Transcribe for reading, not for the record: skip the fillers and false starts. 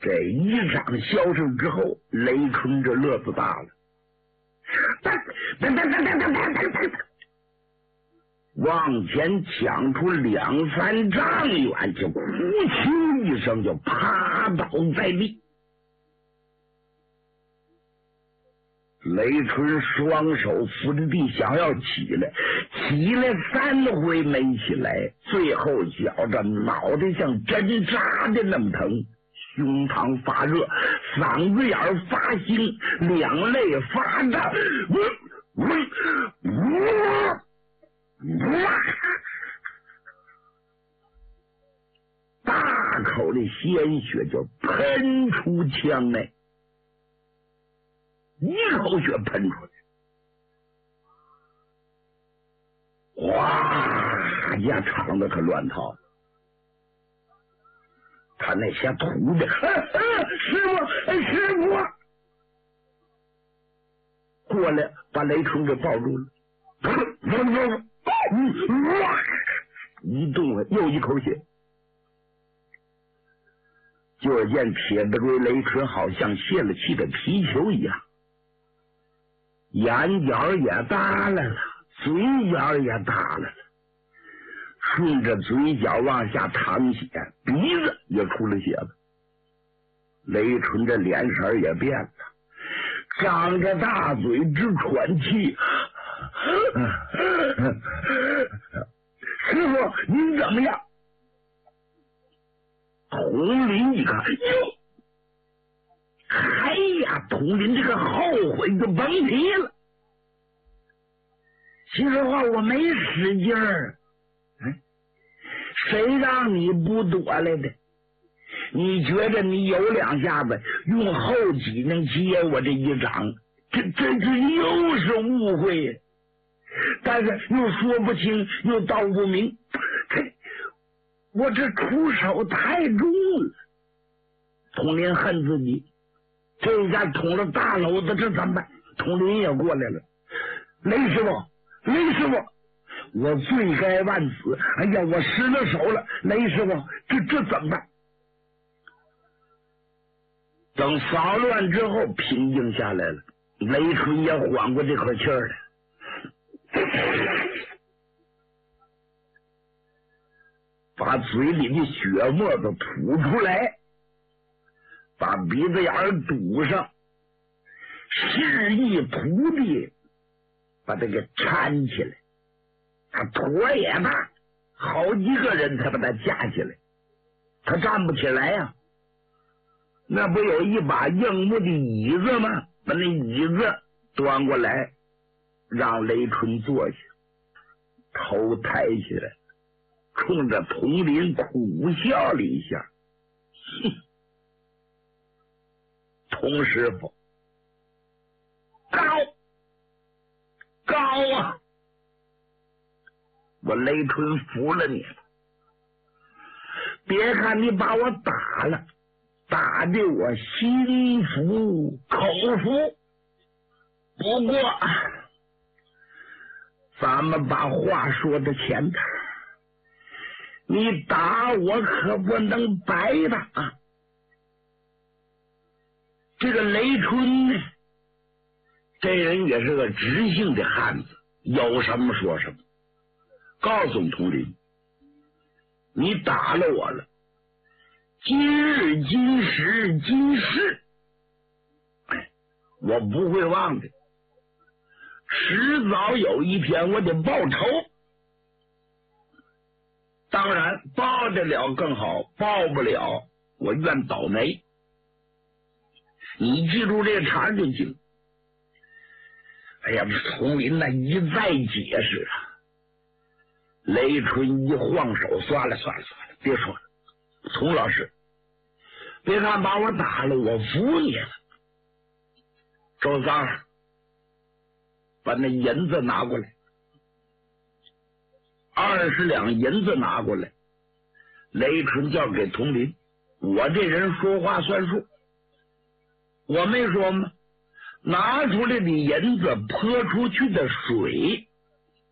这一场消声之后，雷春这乐子大了，往前抢出2、3丈远，就哭泣一声，就趴倒在地。雷春双手扶着地，想要起来3回没起来，最后觉着脑袋像针扎的那么疼，胸膛发热，嗓子眼发腥，两肋发胀，大口的鲜血就喷出腔内，一口血喷出去，哇呀，场子可乱套了。他那些徒弟，师傅过来把雷春给抱住了，一动又一口血。就见铁子龟雷春好像泄了气的皮球一样，眼角也耷拉了，嘴角也耷拉了，顺着嘴角往下淌血，鼻子也出了血了。雷春这脸色也变了，张着大嘴直喘气。师傅，您怎么样？统领一看，哟，哎呀，统领这个后悔就甭提了。其实话我没使劲儿，谁让你不躲来的？你觉得你有2下子，用后脊梁接我这一掌，这又是误会，但是又说不清，又道不明，我这出手太重了。统领恨自己，这下捅了大篓子，这怎么办？统领也过来了，雷师傅，我罪该万死，哎呀，我失了手了，雷师傅，这怎么办？等骚乱之后平静下来了，雷春也缓过这口气儿来，把嘴里的血沫子吐出来，把鼻子眼堵上，示意徒弟把他给搀起来。他腿也大，好几个人才把他架起来，他站不起来呀。那不有一把硬木的椅子吗？把那椅子端过来，让雷春坐下，头抬起来，冲着统领苦笑了一下，童师傅高啊！我雷春服了你了。别看你把我打了，打的我心服口服，不过咱们把话说到前头，你打我可不能白打。这个雷春呢，这人也是个直性的汉子，有什么说什么。告诉统领，你打了我了，今日今时今世，我不会忘的，迟早有一天我得报仇。当然报得了更好，报不了我愿倒霉。你记住这茬就行。哎呀，统领那一再解释啊，雷春一晃手，算了，别说了。童老师，别看把我打了，我服你了。周三，把那银子拿过来，20两银子拿过来。雷春交给统领，我这人说话算数，我没说吗？拿出来的银子泼出去的水，